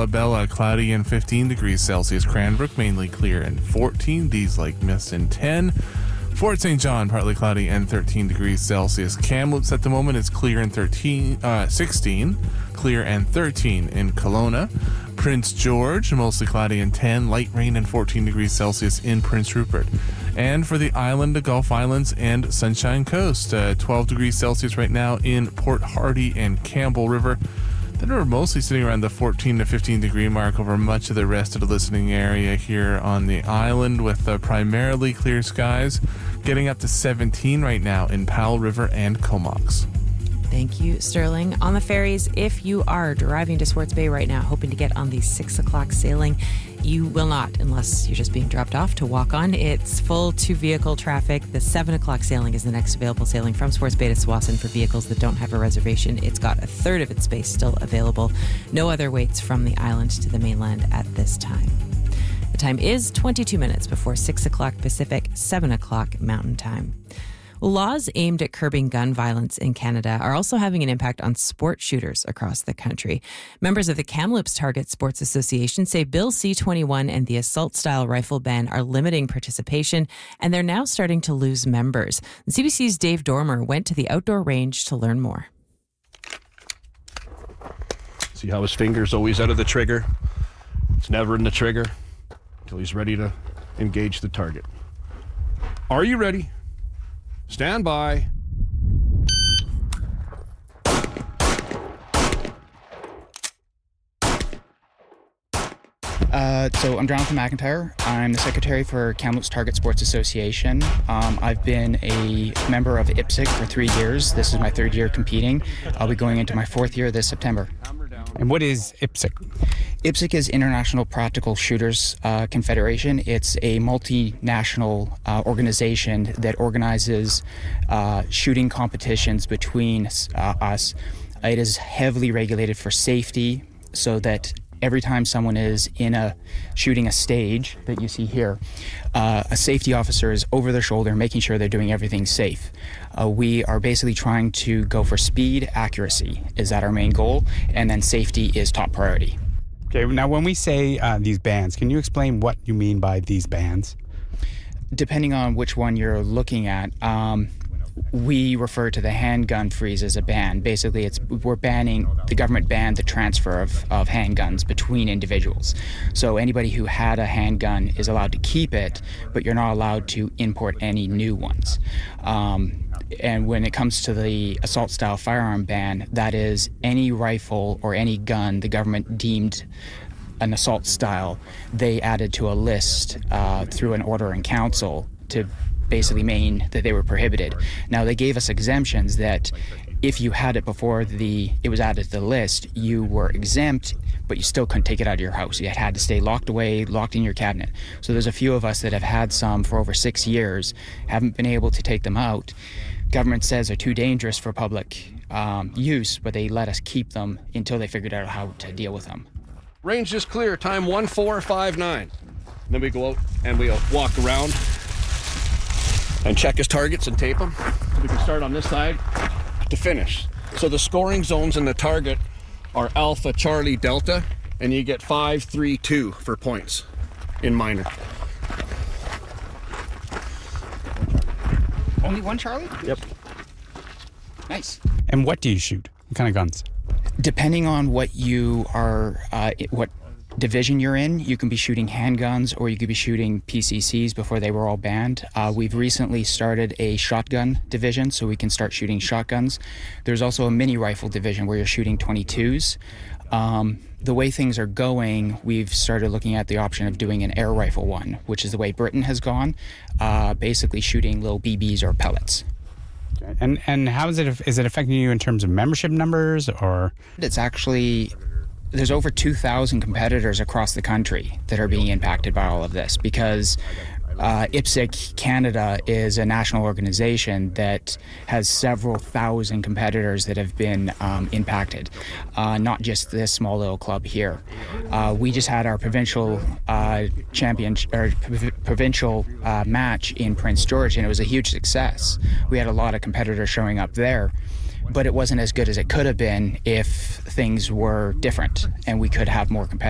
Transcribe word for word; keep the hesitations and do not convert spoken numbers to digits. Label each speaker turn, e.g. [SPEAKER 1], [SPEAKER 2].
[SPEAKER 1] Bella, cloudy and fifteen degrees Celsius. Cranbrook, mainly clear and fourteen. Dees Lake, mist and ten. Fort Saint John, partly cloudy and thirteen degrees Celsius. Kamloops at the moment is clear and thirteen, uh, sixteen. Clear and thirteen in Kelowna. Prince George, mostly cloudy and ten. Light rain and fourteen degrees Celsius in Prince Rupert. And for the island, the Gulf Islands and Sunshine Coast, uh, twelve degrees Celsius right now in Port Hardy and Campbell River. Then we're mostly sitting around the fourteen to fifteen degree mark over much of the rest of the listening area here on the island, with uh, primarily clear skies, getting up to seventeen right now in Powell River and Comox.
[SPEAKER 2] Thank you, Sterling. On the ferries, if you are driving to Swartz Bay right now, hoping to get on the six o'clock sailing, you will not, unless you're just being dropped off to walk on. It's full two-vehicle traffic. The seven o'clock sailing is the next available sailing from Swartz Bay to Tsawwassen for vehicles that don't have a reservation. It's got a third of its space still available. No other waits from the island to the mainland at this time. The time is twenty-two minutes before six o'clock Pacific, seven o'clock Mountain Time. Laws aimed at curbing gun violence in Canada are also having an impact on sport shooters across the country. Members of the Kamloops Target Sports Association say Bill C twenty-one and the assault-style rifle ban are limiting participation, and they're now starting to lose members. C B C's Dave Dormer went to the outdoor range to learn more.
[SPEAKER 3] See how his finger's always out of the trigger? It's never in the trigger until he's ready to engage the target. Are you ready? Stand by.
[SPEAKER 4] Uh, so I'm Jonathan McIntyre. I'm the secretary for Kamloops Target Sports Association. Um, I've been a member of I P S C for three years. This is my third year competing. I'll be going into my fourth year this September.
[SPEAKER 5] And what is I P S C?
[SPEAKER 4] I P S C is International Practical Shooters uh, Confederation. It's a multinational uh, organization that organizes uh, shooting competitions between uh, us. It is heavily regulated for safety, so that every time someone is in a shooting a stage that you see here, uh, a safety officer is over their shoulder making sure they're doing everything safe. Uh, we are basically trying to go for speed, accuracy is that our main goal, and then safety is top priority.
[SPEAKER 5] Okay, now when we say uh, these bans, can you explain what you mean by these bans?
[SPEAKER 4] Depending on which one you're looking at, um, we refer to the handgun freeze as a ban. Basically, it's we're banning, the government banned the transfer of, of handguns between individuals. So anybody who had a handgun is allowed to keep it, but you're not allowed to import any new ones. Um, and when it comes to the assault-style firearm ban, that is any rifle or any gun the government deemed an assault style, they added to a list uh, through an order in council to basically mean that they were prohibited. Now, they gave us exemptions that if you had it before the it was added to the list, you were exempt, but you still couldn't take it out of your house. You had to stay locked away, locked in your cabinet. So there's a few of us that have had some for over six years, haven't been able to take them out. Government says they're too dangerous for public um, use, but they let us keep them until they figured out how to deal with them.
[SPEAKER 3] Range is clear, time one four five nine. Then we go out and we walk around and check his targets and tape them. We can start on this side to finish. So the scoring zones in the target are Alpha, Charlie, Delta, and you get five, three, two for points in minor.
[SPEAKER 4] Only one Charlie?
[SPEAKER 3] Yep.
[SPEAKER 4] Nice.
[SPEAKER 5] And what do you shoot? What kind of guns?
[SPEAKER 4] Depending on what you are, uh, what division you're in, you can be shooting handguns or you could be shooting P C Cs before they were all banned. Uh, we've recently started a shotgun division, so we can start shooting shotguns. There's also a mini rifle division where you're shooting twenty-twos. Um, the way things are going, we've started looking at the option of doing an air rifle one, which is the way Britain has gone, uh, basically shooting little B Bs or pellets.
[SPEAKER 5] Okay. And and how is it is it affecting you in terms of membership numbers, or?
[SPEAKER 4] It's actually, there's over two thousand competitors across the country that are being impacted by all of this, because uh, I P S C Canada is a national organization that has several thousand competitors that have been um, impacted, uh, not just this small little club here. Uh, we just had our provincial uh, champion or provincial uh, match in Prince George, and it was a huge success. We had a lot of competitors showing up there, but it wasn't as good as it could have been if things were different and we could have more competitors.